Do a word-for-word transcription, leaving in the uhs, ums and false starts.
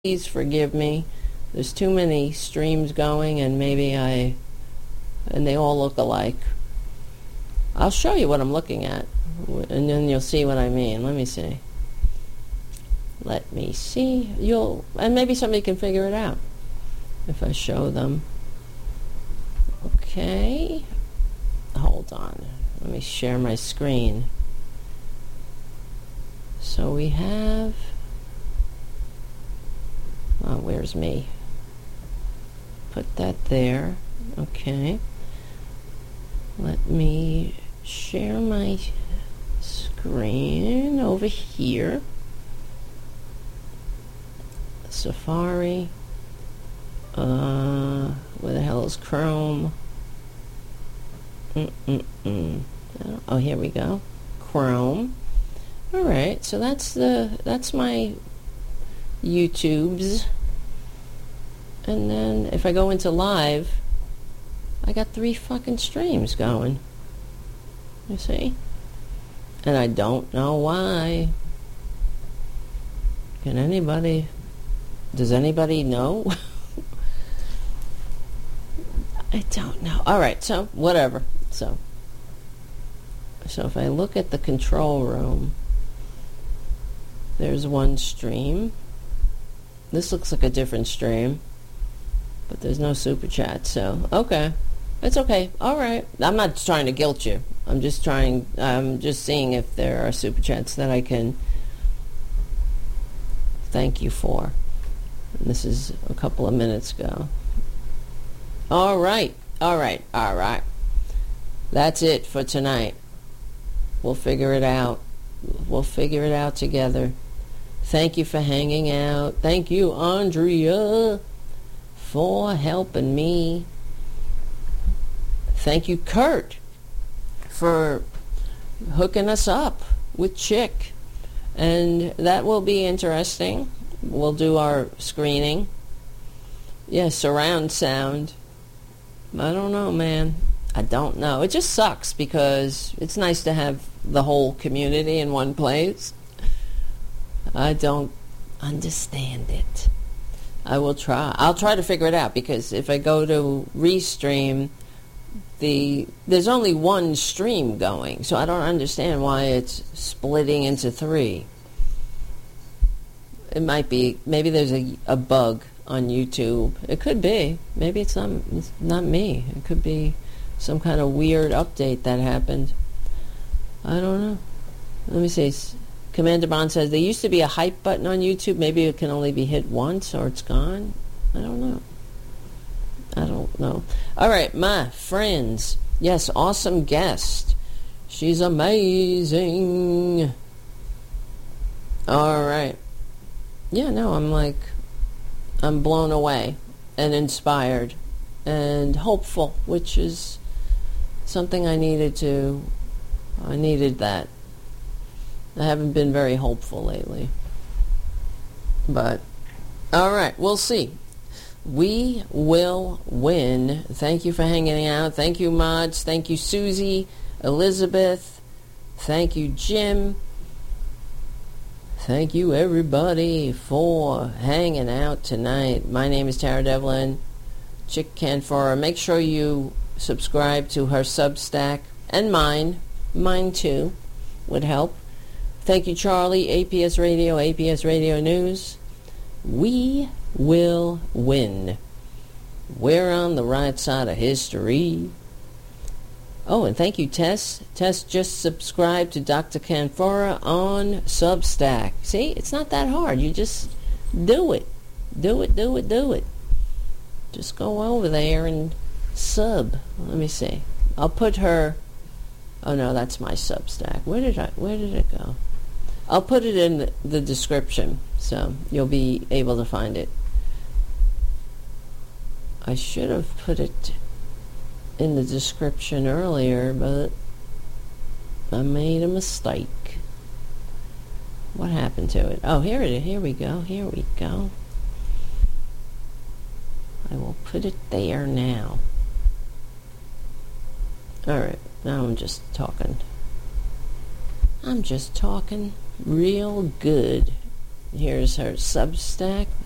Please forgive me. There's too many streams going, and maybe I... and they all look alike. I'll show you what I'm looking at, and then you'll see what I mean. Let me see. Let me see. You'll... and maybe somebody can figure it out if I show them. Okay. Hold on. Let me share my screen. So we have... oh, where's me? Put that there. Okay. Let me share my screen over here. Safari. Uh, where the hell is Chrome? Mm-mm-mm. Oh, here we go. Chrome. All right. So that's the that's my YouTubes. And then if I go into live, I got three fucking streams going. You see? And I don't know why. Can anybody... does anybody know? I don't know. Alright, so whatever. So, so if I look at the control room, there's one stream. This looks like a different stream, but there's no super chat, so okay. It's okay. All right. I'm not trying to guilt you. I'm just trying, I'm just seeing if there are super chats that I can thank you for. And this is a couple of minutes ago. All right. All right. All right. That's it for tonight. We'll figure it out. We'll figure it out together. Thank you for hanging out. Thank you, Andrea, for helping me. Thank you, Kurt, for hooking us up with Chick. And that will be interesting. We'll do our screening. Yeah, surround sound. I don't know, man. I don't know. It just sucks because it's nice to have the whole community in one place. I don't understand it. I will try. I'll try to figure it out, because if I go to restream, the there's only one stream going, so I don't understand why it's splitting into three. It might be, maybe there's a, a bug on YouTube. It could be. Maybe it's not, it's not me. It could be some kind of weird update that happened. I don't know. Let me see. Commander Bond says, there used to be a hype button on YouTube. Maybe it can only be hit once or it's gone. I don't know. I don't know. All right, my friends. Yes, awesome guest. She's amazing. All right. Yeah, no, I'm like, I'm blown away and inspired and hopeful, which is something I needed to, I needed that. I haven't been very hopeful lately. But, all right, we'll see. We will win. Thank you for hanging out. Thank you, mods. Thank you, Susie, Elizabeth. Thank you, Jim. Thank you, everybody, for hanging out tonight. My name is Tara Devlin, Chick Canfora. Make sure you subscribe to her Substack, and mine. Mine, too, would help. Thank you, Charlie, A P S Radio, A P S Radio News. We will win. We're on the right side of history. Oh, and thank you, Tess. Tess just subscribed to Doctor Canfora on Substack. See, it's not that hard. You just do it. Do it, do it, do it. Just go over there and sub. Let me see. I'll put her... oh, no, that's my Substack. Where did I... where did it go? I'll put it in the description, so you'll be able to find it. I should have put it in the description earlier, but I made a mistake. What happened to it? Oh, here it is. Here we go. Here we go. I will put it there now. Alright, now I'm just talking. I'm just talking real good. Here's her Substack